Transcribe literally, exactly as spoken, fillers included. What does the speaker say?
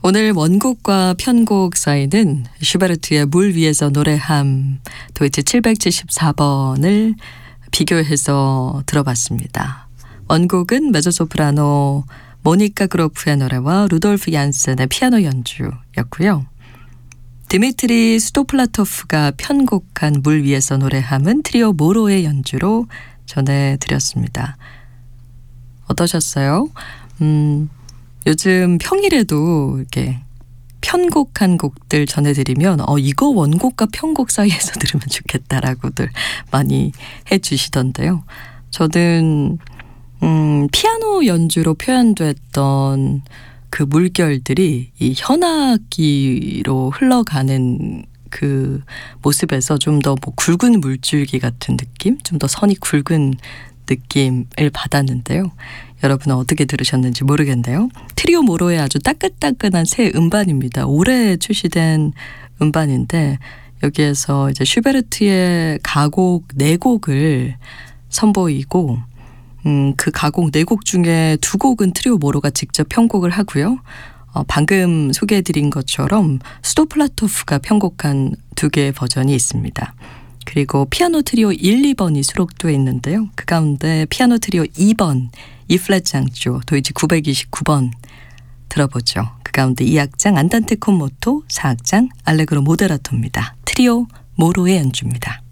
오늘 원곡과 편곡 사이는 슈베르트의 물 위에서 노래함 도이치 칠백칠십사 번을 비교해서 들어봤습니다. 원곡은 메조소프라노 모니카 그로프의 노래와 루돌프 얀센의 피아노 연주였고요. 디미트리 스토플라토프가 편곡한 물 위에서 노래함은 트리오 모로의 연주로 전해드렸습니다. 어떠셨어요? 음, 요즘 평일에도 이렇게 편곡한 곡들 전해드리면 어 이거 원곡과 편곡 사이에서 들으면 좋겠다라고들 많이 해주시던데요. 저는 음, 피아노 연주로 표현됐던 그 물결들이 이 현악기로 흘러가는 그 모습에서 좀 더 뭐 굵은 물줄기 같은 느낌, 좀 더 선이 굵은 느낌을 받았는데요. 여러분은 어떻게 들으셨는지 모르겠네요. 트리오 모로의 아주 따끈따끈한 새 음반입니다. 올해 출시된 음반인데 여기에서 이제 슈베르트의 가곡 네 곡을 선보이고 음, 그 가곡 네 곡 중에 두 곡은 트리오 모로가 직접 편곡을 하고요. 어, 방금 소개해드린 것처럼 스토플라토프가 편곡한 두 개의 버전이 있습니다. 그리고 피아노 트리오 일, 이 번이 수록되어 있는데요. 그 가운데 피아노 트리오 이 번 이 플랫 장조 도이치 구백이십구 번 들어보죠. 그 가운데 이 악장 안단테 콘모토, 사 악장 알레그로 모데라토입니다. 트리오 모로의 연주입니다.